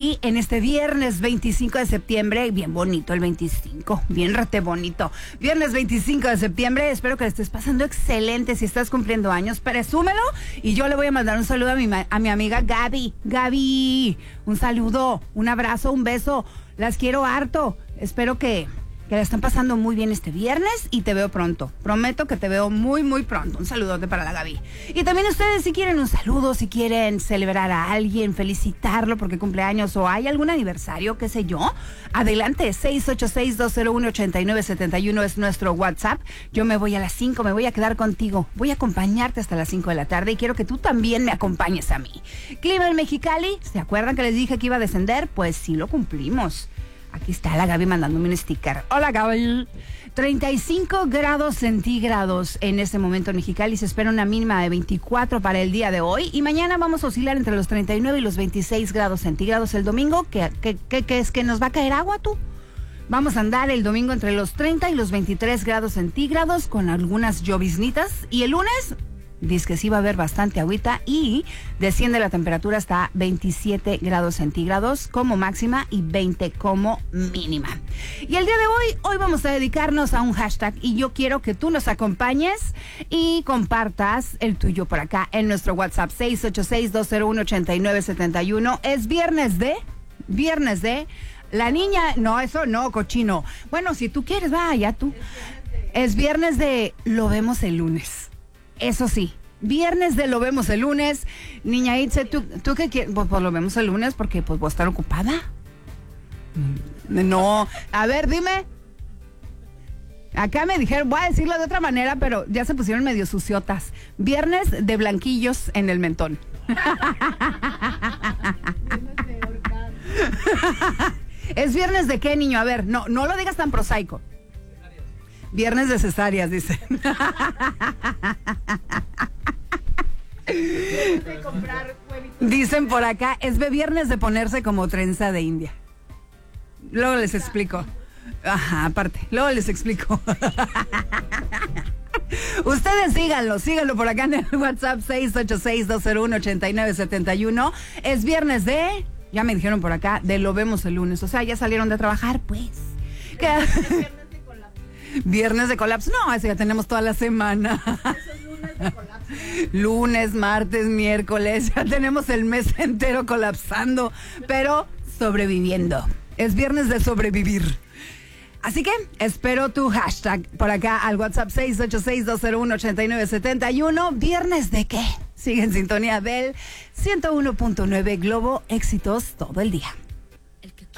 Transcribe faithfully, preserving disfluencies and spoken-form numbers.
aquí en este viernes veinticinco de septiembre. Bien bonito el veinticinco, bien rete bonito. Viernes veinticinco de septiembre, espero que le estés pasando excelente. Si estás cumpliendo años, presúmelo. Y yo le voy a mandar un saludo a mi, a mi amiga Gaby. Gaby, un saludo, un abrazo, un beso. Las quiero harto. Espero que... que la están pasando muy bien este viernes y te veo pronto. Prometo que te veo muy, muy pronto. Un saludote para la Gaby. Y también ustedes, si quieren un saludo, si quieren celebrar a alguien, felicitarlo porque cumpleaños o hay algún aniversario, qué sé yo, adelante. seis ocho seis, dos cero uno, ocho nueve siete uno es nuestro WhatsApp. Yo me voy a las cinco, me voy a quedar contigo. Voy a acompañarte hasta las cinco de la tarde y quiero que tú también me acompañes a mí. Clima en Mexicali, ¿se acuerdan que les dije que iba a descender? Pues sí lo cumplimos. Aquí está la Gaby mandándome un sticker. Hola, Gaby. treinta y cinco grados centígrados en este momento en Mexicali. Se espera una mínima de veinticuatro para el día de hoy. Y mañana vamos a oscilar entre los treinta y nueve y los veintiséis grados centígrados. El domingo, ¿qué, qué, qué, qué es? ¿Que nos va a caer agua, tú? Vamos a andar el domingo entre los treinta y los veintitrés grados centígrados con algunas lloviznitas. Y el lunes... dice que sí va a haber bastante agüita y desciende la temperatura hasta veintisiete grados centígrados como máxima y veinte como mínima. Y el día de hoy, hoy vamos a dedicarnos a un hashtag y yo quiero que tú nos acompañes y compartas el tuyo por acá en nuestro WhatsApp seis ocho seis, dos cero uno, ocho nueve siete uno. Es viernes de, viernes de, la niña, no, eso no, cochino. Bueno, si tú quieres, vaya tú. Es viernes de, lo vemos el lunes. Eso sí, viernes de lo vemos el lunes. Niña Itze, ¿tú, ¿tú qué quieres? Pues, pues lo vemos el lunes porque pues voy a estar ocupada. No, a ver, dime. Acá me dijeron, voy a decirlo de otra manera, pero ya se pusieron medio suciotas. Viernes de blanquillos en el mentón. ¿Es viernes de qué, niño? A ver, no, no lo digas tan prosaico. Viernes de cesáreas, dice. Dicen por acá, es viernes de ponerse como trenza de India. Luego les explico. Ajá, aparte, luego les explico. Ustedes síganlo, síganlo por acá en el WhatsApp seis ocho seis, dos cero uno, ocho nueve siete uno. Es viernes de, ya me dijeron por acá, de lo vemos el lunes. O sea, ya salieron de trabajar, pues. ¿Qué? Viernes de colapso. No, eso ya tenemos toda la semana. Eso es lunes de colapso. Lunes, martes, miércoles. Ya tenemos el mes entero colapsando, pero sobreviviendo. Es viernes de sobrevivir. Así que espero tu hashtag por acá al WhatsApp seis ocho seis, dos cero uno, ocho nueve siete uno. ¿Viernes de qué? Sigue en sintonía del ciento uno punto nueve Globo. Éxitos todo el día.